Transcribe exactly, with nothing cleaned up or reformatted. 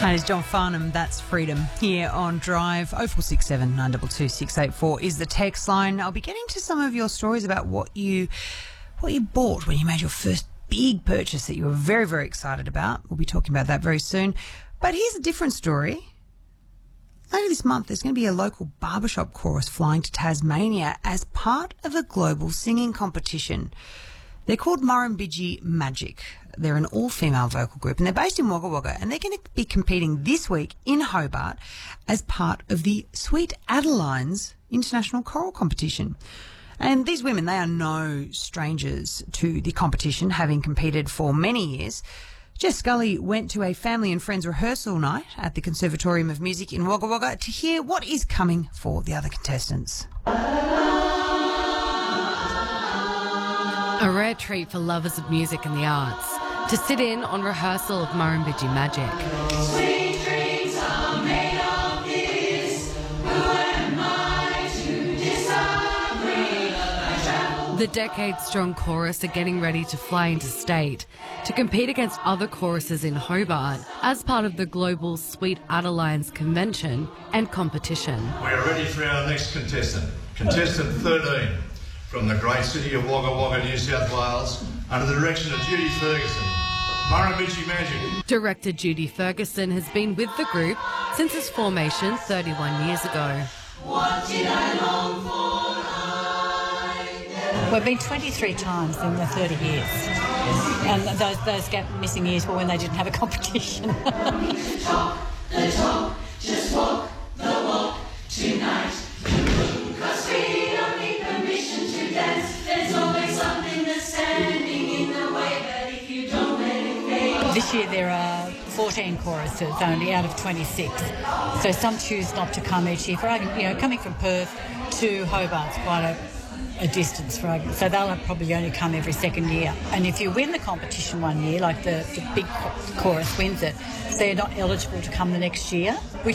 That is John Farnham, That's Freedom, here on Drive. oh four six seven, nine two two, six eight four is the text line. I'll be getting to some of your stories about what you what you bought when you made your first big purchase that you were very, very excited about. We'll be talking about that very soon. But here's a different story. Later this month, there's going to be a local barbershop chorus flying to Tasmania as part of a global singing competition. They're called Murrumbidgee Magic. They're an all-female vocal group, and they're based in Wagga Wagga, and they're going to be competing this week in Hobart as part of the Sweet Adelines International Choral Competition. And these women, they are no strangers to the competition, having competed for many years. Jess Scully went to a family and friends rehearsal night at the Conservatorium of Music in Wagga Wagga to hear what is coming for the other contestants. A rare treat for lovers of music and the arts to sit in on rehearsal of Murrumbidgee Magic. Sweet dreams are made of this. Who am I to disagree? I travel. The decade-strong chorus are getting ready to fly into state to compete against other choruses in Hobart as part of the global Sweet Adelines convention and competition. We're ready for our next contestant, contestant thirteen. From the great city of Wagga Wagga, New South Wales, under the direction of Judy Ferguson, Murrumbidgee Magic. Director Judy Ferguson has been with the group since its formation thirty-one years ago. What did I long for? We've been twenty-three times in the thirty years. And those, those gap missing years were when they didn't have a competition. The talk, the talk, just walk the walk tonight. Cause we don't need permission to dance. There's always something that's standing in the way, but if you don't let it fade. This year there are fourteen choruses only out of twenty-six. So some choose not to come each year. For argument, you know, coming from Perth to Hobart's quite a, a distance for argument. So they'll probably only come every second year. And if you win the competition one year, like the, the big chorus wins it, they're not eligible to come the next year. We